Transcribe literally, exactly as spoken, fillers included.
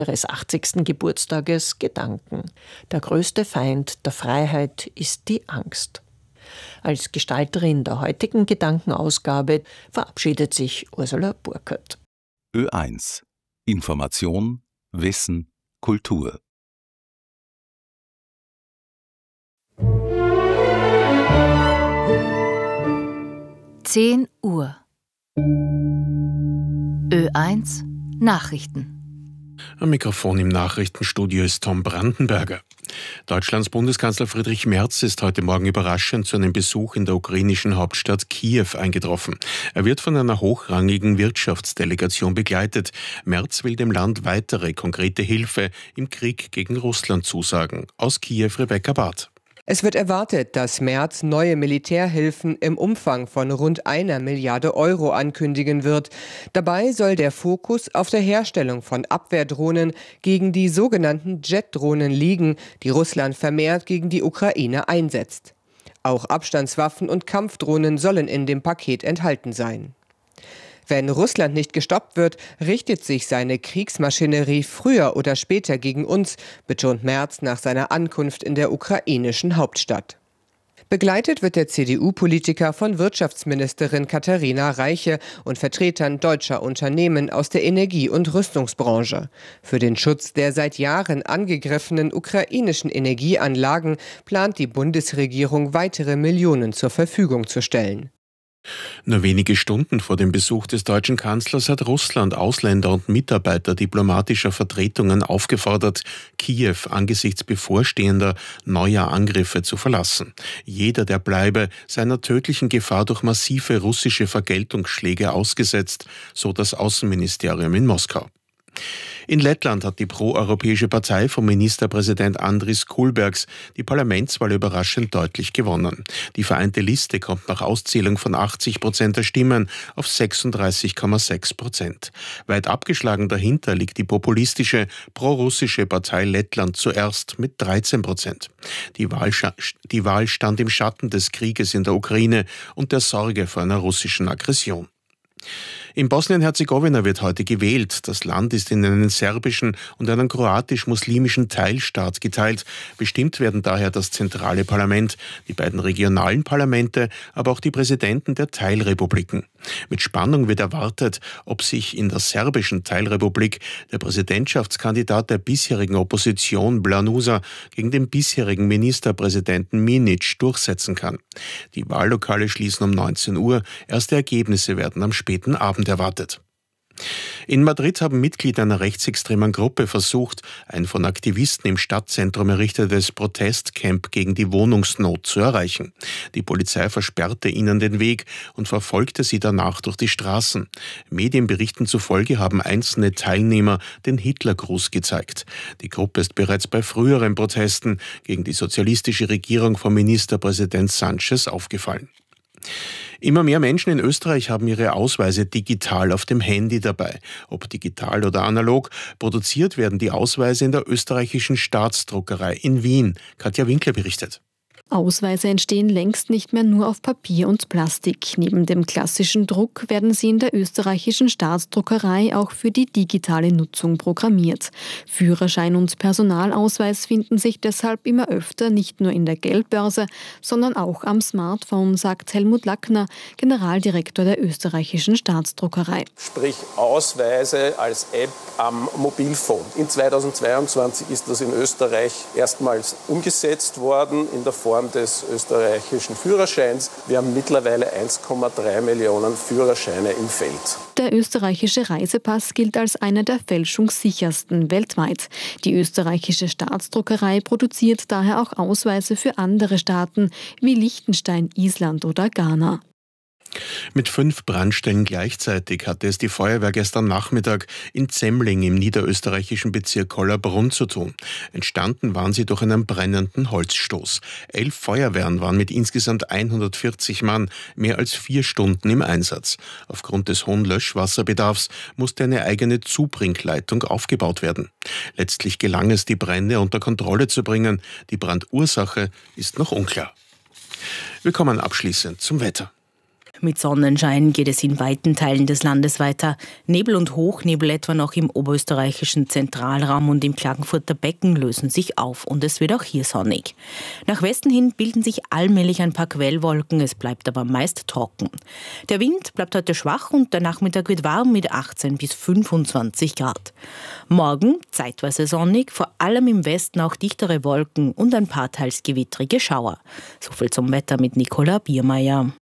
ihres achtzigsten Geburtstages Gedanken. Der größte Feind der Freiheit ist die Angst. Als Gestalterin der heutigen Gedankenausgabe verabschiedet sich Ursula Burkert. Ö eins. Information, Wissen, Kultur. zehn Uhr. Ö eins Nachrichten. Am Mikrofon im Nachrichtenstudio ist Tom Brandenberger. Deutschlands Bundeskanzler Friedrich Merz ist heute Morgen überraschend zu einem Besuch in der ukrainischen Hauptstadt Kiew eingetroffen. Er wird von einer hochrangigen Wirtschaftsdelegation begleitet. Merz will dem Land weitere konkrete Hilfe im Krieg gegen Russland zusagen. Aus Kiew Rebecca Barth. Es wird erwartet, dass Merz neue Militärhilfen im Umfang von rund einer Milliarde Euro ankündigen wird. Dabei soll der Fokus auf der Herstellung von Abwehrdrohnen gegen die sogenannten Jet-Drohnen liegen, die Russland vermehrt gegen die Ukraine einsetzt. Auch Abstandswaffen und Kampfdrohnen sollen in dem Paket enthalten sein. Wenn Russland nicht gestoppt wird, richtet sich seine Kriegsmaschinerie früher oder später gegen uns, betont Merz nach seiner Ankunft in der ukrainischen Hauptstadt. Begleitet wird der C D U-Politiker von Wirtschaftsministerin Katharina Reiche und Vertretern deutscher Unternehmen aus der Energie- und Rüstungsbranche. Für den Schutz der seit Jahren angegriffenen ukrainischen Energieanlagen plant die Bundesregierung weitere Millionen zur Verfügung zu stellen. Nur wenige Stunden vor dem Besuch des deutschen Kanzlers hat Russland Ausländer und Mitarbeiter diplomatischer Vertretungen aufgefordert, Kiew angesichts bevorstehender neuer Angriffe zu verlassen. Jeder, der bleibe, sei einer tödlichen Gefahr durch massive russische Vergeltungsschläge ausgesetzt, so das Außenministerium in Moskau. In Lettland hat die proeuropäische Partei von Ministerpräsident Andris Kulbergs die Parlamentswahl überraschend deutlich gewonnen. Die Vereinte Liste kommt nach Auszählung von achtzig Prozent der Stimmen auf sechsunddreißig Komma sechs Prozent. Weit abgeschlagen dahinter liegt die populistische prorussische Partei Lettland zuerst mit dreizehn Prozent. Die Wahl, die Wahl stand im Schatten des Krieges in der Ukraine und der Sorge vor einer russischen Aggression. In Bosnien-Herzegowina wird heute gewählt. Das Land ist in einen serbischen und einen kroatisch-muslimischen Teilstaat geteilt. Bestimmt werden daher das zentrale Parlament, die beiden regionalen Parlamente, aber auch die Präsidenten der Teilrepubliken. Mit Spannung wird erwartet, ob sich in der serbischen Teilrepublik der Präsidentschaftskandidat der bisherigen Opposition Blanusa gegen den bisherigen Ministerpräsidenten Minic durchsetzen kann. Die Wahllokale schließen um neunzehn Uhr. Erste Ergebnisse werden am späten Abend erwartet. In Madrid haben Mitglieder einer rechtsextremen Gruppe versucht, ein von Aktivisten im Stadtzentrum errichtetes Protestcamp gegen die Wohnungsnot zu erreichen. Die Polizei versperrte ihnen den Weg und verfolgte sie danach durch die Straßen. Medienberichten zufolge haben einzelne Teilnehmer den Hitlergruß gezeigt. Die Gruppe ist bereits bei früheren Protesten gegen die sozialistische Regierung von Ministerpräsident Sánchez aufgefallen. Immer mehr Menschen in Österreich haben ihre Ausweise digital auf dem Handy dabei. Ob digital oder analog, produziert werden die Ausweise in der österreichischen Staatsdruckerei in Wien. Katja Winkler berichtet. Ausweise entstehen längst nicht mehr nur auf Papier und Plastik. Neben dem klassischen Druck werden sie in der österreichischen Staatsdruckerei auch für die digitale Nutzung programmiert. Führerschein und Personalausweis finden sich deshalb immer öfter nicht nur in der Geldbörse, sondern auch am Smartphone, sagt Helmut Lackner, Generaldirektor der österreichischen Staatsdruckerei. Sprich Ausweise als App am Mobilphone. In zweitausendzweiundzwanzig ist das in Österreich erstmals umgesetzt worden in der Form des österreichischen Führerscheins. Wir haben mittlerweile eins Komma drei Millionen Führerscheine im Feld. Der österreichische Reisepass gilt als einer der fälschungssichersten weltweit. Die österreichische Staatsdruckerei produziert daher auch Ausweise für andere Staaten wie Liechtenstein, Island oder Ghana. Mit fünf Brandstellen gleichzeitig hatte es die Feuerwehr gestern Nachmittag in Zemmling im niederösterreichischen Bezirk Kollabrunn zu tun. Entstanden waren sie durch einen brennenden Holzstoß. Elf Feuerwehren waren mit insgesamt hundertvierzig Mann mehr als vier Stunden im Einsatz. Aufgrund des hohen Löschwasserbedarfs musste eine eigene Zubringleitung aufgebaut werden. Letztlich gelang es, die Brände unter Kontrolle zu bringen. Die Brandursache ist noch unklar. Wir kommen abschließend zum Wetter. Mit Sonnenschein geht es in weiten Teilen des Landes weiter. Nebel und Hochnebel etwa noch im oberösterreichischen Zentralraum und im Klagenfurter Becken lösen sich auf und es wird auch hier sonnig. Nach Westen hin bilden sich allmählich ein paar Quellwolken, es bleibt aber meist trocken. Der Wind bleibt heute schwach und der Nachmittag wird warm mit achtzehn bis fünfundzwanzig Grad. Morgen zeitweise sonnig, vor allem im Westen auch dichtere Wolken und ein paar teils gewittrige Schauer. So viel zum Wetter mit Nicola Biermeier.